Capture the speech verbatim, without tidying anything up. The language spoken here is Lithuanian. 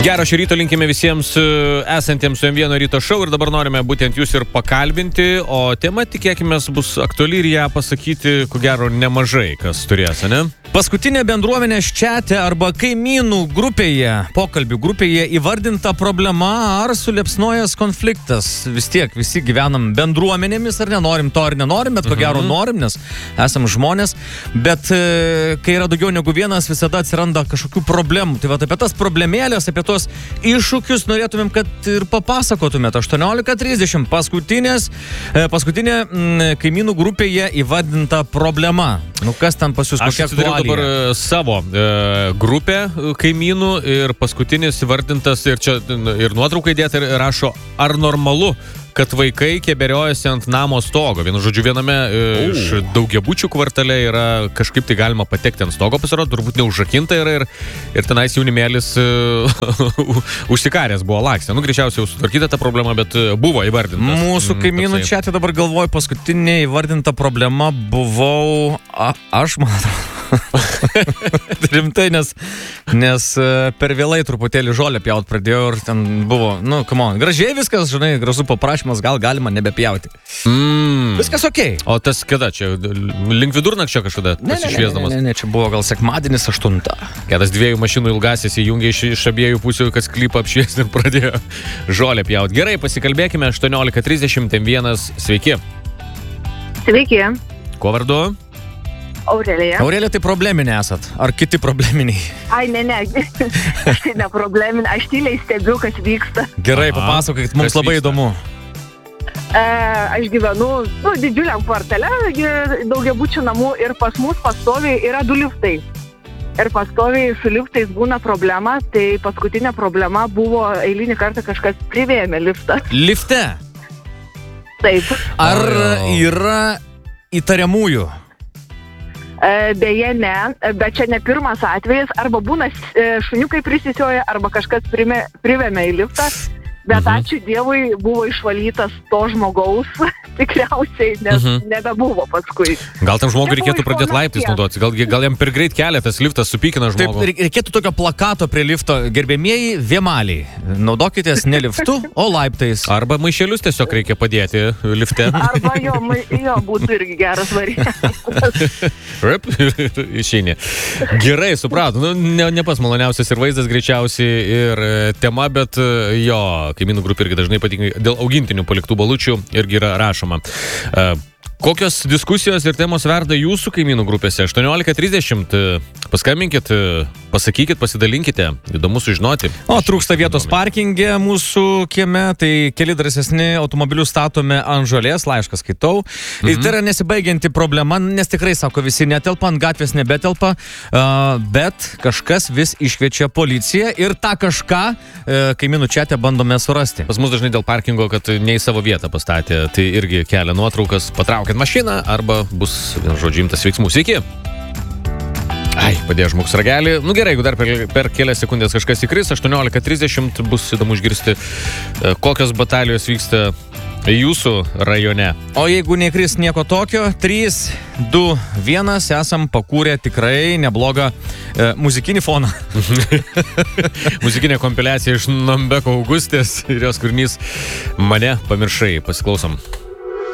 Gero šį ryto linkime visiems esantiems su M vieno ryto šou ir dabar norime būtent jūs ir pakalbinti, o tema, tikėkime, bus aktuali ir ją pasakyti, ko gero, nemažai kas turės, ne? Paskutinė bendruomenės čate arba kaimynų grupėje, pokalbių grupėje įvardinta problema ar suliepsnojęs konfliktas. Vis tiek visi gyvenam bendruomenėmis, ar nenorim to, ar nenorim, bet ko gero norim, nes esam žmonės. Bet e, kai yra daugiau negu vienas, visada atsiranda kažkokių problemų. Tai va, apie tas problemėlės, apie tuos iššūkius norėtumėm, kad ir papasakotumėt. aštuoniolika trisdešimt paskutinės, e, paskutinė m, kaimynų grupėje įvardinta problema. Nu, kas ten pas jūs, kokia aktualija? Aš dabar savo e, grupę kaimynų ir paskutinis įvardintas ir čia ir nuotraukai dėta ir rašo, ar normalu, kad vaikai keberiojasi ant namo stogo. Vienu žodžiu, viename e, iš daugiabučių kvartale yra kažkaip tai galima patekti ant stogo, pasirodo, turbūt neužrakinta yra ir, ir tenais jaunimėlis e, užsikaręs buvo lakstė. Nu, greičiausiai jau sutvarkyta ta problema, bet buvo įvardintas. Mūsų kaimynų čia tai dabar galvoju, paskutinė įvardinta problema buvau a, aš, man atrodo. Rimtai, nes, nes per vėlai truputėlį žolę pjaut pradėjau ir ten buvo, nu, come on, gražiai viskas, žinai, gražu paprašymas, gal galima nebepjauti. Mm. Viskas okei. O tas kada čia, link vidurnakčio kažkada pasišviesdamas? Ne, ne, ne, ne, čia buvo gal sekmadienis aštunta. Kedas dviejų mašinų ilgasis įjungė iš, iš abiejų pusių, kad sklypą apšviesti ir pradėjo žolę pjaut. Gerai, pasikalbėkime, aštuoniolika trisdešimt vienas, sveiki. Sveiki. Kuo vardu? Aurelija. Aurelija, tai probleminė esat? Ar kiti probleminiai? Ai, ne, ne. Aš tai ne probleminė. Aš tyliai stebiu, kas vyksta. Gerai, papasakokit, mums labai vyksta? Įdomu. E, aš gyvenu nu, didžiuliam kvartale, daugiabučių namų ir pas mus pastoviai yra du liftai. Ir pastoviai su liftais būna problema, tai paskutinė problema buvo eilinį kartą kažkas privėmė liftą. Lifte? Taip. Ar yra įtariamųjų? Beje, ne, bet čia ne pirmas atvejis, arba būna šuniukai prisisioja, arba kažkas prime, privėmė į liftą, bet mhm. ačiū Dievui buvo išvalytas to žmogaus, tikriausiai, nes mhm. nebebuvo paskui. Gal tam žmogui reikėtų pradėti laiptais naudoti, gal, gal jam per greit kelią tas liftas supykina žmogų. Taip, reikėtų tokio plakato prie lifto, gerbėmieji vienmaliai, naudokitės ne liftu, o laiptais. Arba maišelius tiesiog reikia padėti lifte. Arba jo, jo būtų irgi geras variantas. Rip, išeini. Gerai, supratų, nu, ne, ne pas maloniausias ir vaizdas greičiausiai ir tema, bet jo, kaimynų grupė irgi dažnai patinka dėl augintinių paliktų balučių irgi yra rašoma. Uh, kokios diskusijos ir temos verda jūsų kaimynų grupėse? aštuoniolika trisdešimt, paskambinkit, pasakykit, pasidalinkite, įdomu sužinoti. O trūksta vietos parkinge mūsų kieme, tai keli drąsesni automobilių statome ant žolės, laišką skaitau. Mhm. Ir tai yra nesibaigianti problema, nes tikrai, sako, visi netelpa, ant gatvės nebetelpa, uh, bet kažkas vis iškviečia policiją ir tą kažką uh, kaimynų čiate bandome surasti. Pas mus dažnai dėl parkingo, kad ne į savo vietą pastatė, tai irgi kelia nuotraukas, patraukit mašiną arba bus, žodžiu, imtas veiksmų. Sveiki. Ai, padėjo žmogus ragelį. Nu gerai, jeigu dar per, per kelias sekundės kažkas įkris, aštuoniolika trisdešimt bus įdomu išgirsti, kokios batalijos vyksta jūsų rajone. O jeigu neįkris nieko tokio, trys, du, vienas, esam pakūrę tikrai neblogą e, muzikinį foną. Muzikinė kompiliacija iš Nombeko Augustės ir jos kūrinys Mane pamiršai. Pasiklausom.